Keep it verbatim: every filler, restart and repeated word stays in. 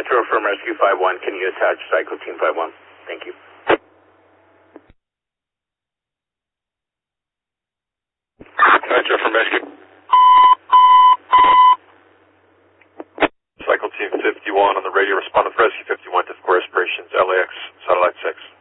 Metro from Rescue five one, can you attach Cycle Team five one? Thank you. Metro from Rescue. Cycle Team fifty-one on the radio, respond to Rescue fifty-one, difficult respirations, L A X, Satellite six.